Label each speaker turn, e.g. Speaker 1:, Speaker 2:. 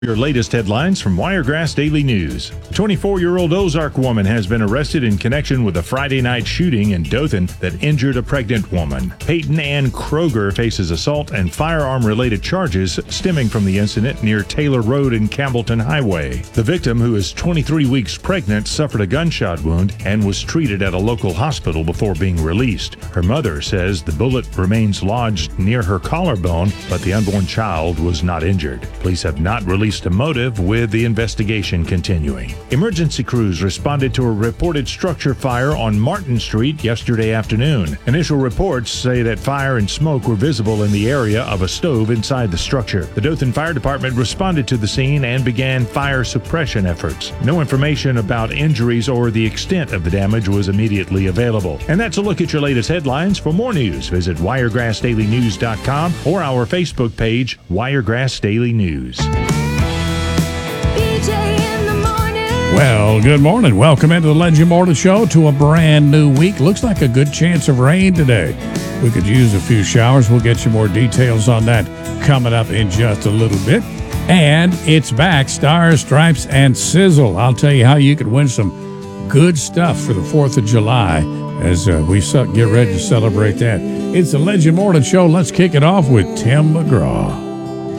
Speaker 1: Your latest headlines from Wiregrass Daily News. 24-year-old Ozark woman has been arrested in connection with a Friday night shooting in Dothan that injured a pregnant woman. Peyton Ann Kroger faces assault and firearm-related charges stemming from the incident near Taylor Road and Campbellton Highway. The victim, who is 23 weeks pregnant, suffered a gunshot wound and was treated at a local hospital before being released. Her mother says the bullet remains lodged near her collarbone, but the unborn child was not injured. Police have not released a motive, with the investigation continuing. Emergency crews responded to a reported structure fire on Martin Street yesterday afternoon. Initial reports say that fire and smoke were visible in the area of a stove inside the structure. The Dothan Fire Department responded to the scene and began fire suppression efforts. No information about injuries or the extent of the damage was immediately available. And that's a look at your latest headlines. For more news, visit WiregrassDailyNews.com or our Facebook page, Wiregrass Daily News.
Speaker 2: Well, good morning. Welcome into the Legend Morning Show to a brand new week. Looks like a good chance of rain today. We could use a few showers. We'll get you more details on that coming up in just a little bit. And it's back, Stars, Stripes, and Sizzle. I'll tell you how you could win some good stuff for the 4th of July as we get ready to celebrate that. It's the Legend Morning Show. Let's kick it off with Tim McGraw.